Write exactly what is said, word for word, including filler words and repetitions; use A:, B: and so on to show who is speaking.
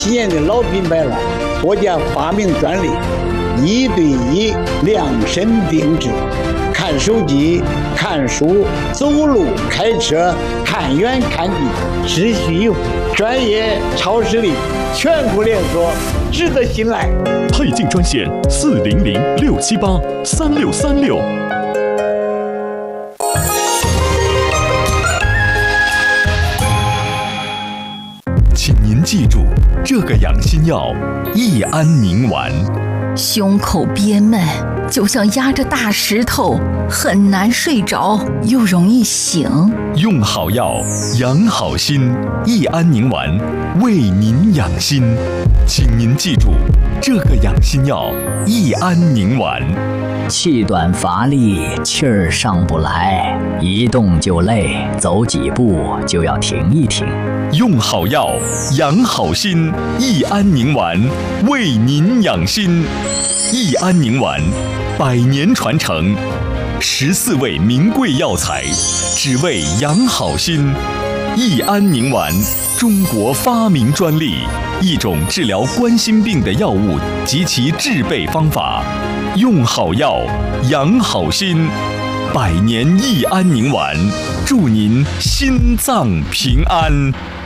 A: 几年的老品牌了，国家发明专利，一对一量身定制。看手机、看书、走路、开车，看远看近，只需一副专业超视力，全国连锁，值得信赖。
B: 配镜专线四零零六七八三六三六。请您记住，这个养心药益安宁丸。
C: 胸口憋闷，就像压着大石头，很难睡着，又容易醒。
B: 用好药，养好心，益安宁丸为您养心。请您记住，这个养心药益安宁丸。
D: 气短乏力，气儿上不来，一动就累，走几步就要停一停。
B: 用好药，养好心，益安宁丸为您养心。益安宁丸，百年传承，十四味名贵药材，只为养好心。益安宁丸，中国发明专利，一种治疗冠心病的药物及其制备方法。用好药，养好心，百年益安宁丸，祝您心脏平安。